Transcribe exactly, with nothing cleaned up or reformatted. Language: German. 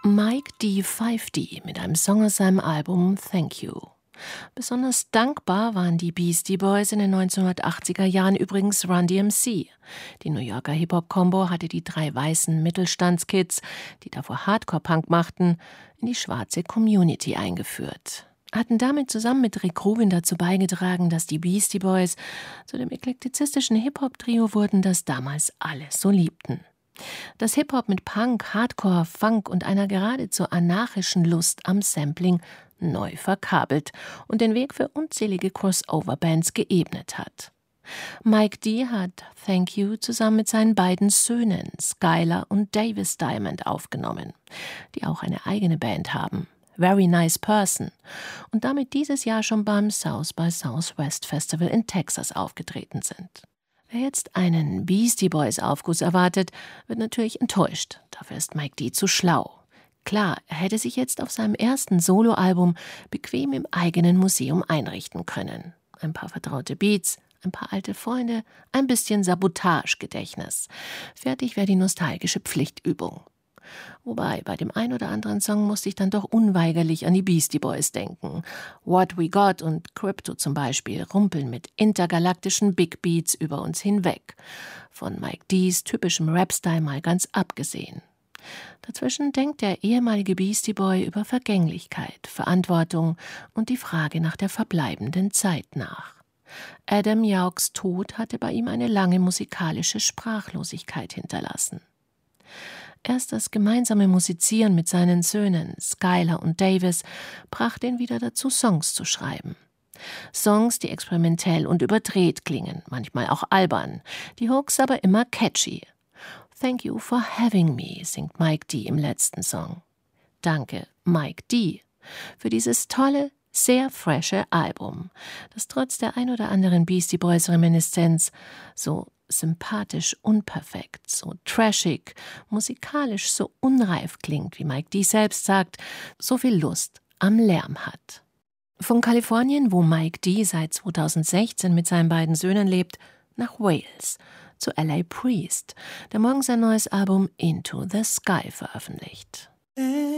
Mike D. five D mit einem Song aus seinem Album Thank You. Besonders dankbar waren die Beastie Boys in den neunzehnhundertachtziger Jahren übrigens Run D M C. Die New Yorker Hip-Hop-Combo hatte die drei weißen Mittelstandskids, die davor Hardcore-Punk machten, in die schwarze Community eingeführt. Hatten damit zusammen mit Rick Rubin dazu beigetragen, dass die Beastie Boys zu dem eklektizistischen Hip-Hop-Trio wurden, das damals alle so liebten. Dass Hip-Hop mit Punk, Hardcore, Funk und einer geradezu anarchischen Lust am Sampling neu verkabelt und den Weg für unzählige Crossover-Bands geebnet hat. Mike D. hat Thank You zusammen mit seinen beiden Söhnen Skylar und Davis Diamond aufgenommen, die auch eine eigene Band haben, Very Nice Person, und damit dieses Jahr schon beim South by Southwest Festival in Texas aufgetreten sind. Wer jetzt einen Beastie Boys Aufguss erwartet, wird natürlich enttäuscht. Dafür ist Mike D. zu schlau. Klar, er hätte sich jetzt auf seinem ersten Soloalbum bequem im eigenen Museum einrichten können. Ein paar vertraute Beats, ein paar alte Freunde, ein bisschen Sabotage-Gedächtnis. Fertig wäre die nostalgische Pflichtübung. Wobei, bei dem ein oder anderen Song musste ich dann doch unweigerlich an die Beastie Boys denken. What We Got und Crypto zum Beispiel rumpeln mit intergalaktischen Big Beats über uns hinweg. Von Mike D's typischem Rap-Style mal ganz abgesehen. Dazwischen denkt der ehemalige Beastie Boy über Vergänglichkeit, Verantwortung und die Frage nach der verbleibenden Zeit nach. Adam Yauchs Tod hatte bei ihm eine lange musikalische Sprachlosigkeit hinterlassen. Erst das gemeinsame Musizieren mit seinen Söhnen Skylar und Davis brachte ihn wieder dazu, Songs zu schreiben. Songs, die experimentell und überdreht klingen, manchmal auch albern, die Hooks aber immer catchy. Thank You for Having Me, singt Mike D. im letzten Song. Danke, Mike D., für dieses tolle, sehr frische Album, das trotz der ein oder anderen Beastie Boys Reminiszenz so sympathisch unperfekt, so trashig, musikalisch so unreif klingt, wie Mike D. selbst sagt, so viel Lust am Lärm hat. Von Kalifornien, wo Mike D. seit zweitausendsechzehn mit seinen beiden Söhnen lebt, nach Wales, zu L A Priest, der morgen sein neues Album Into the Sky veröffentlicht.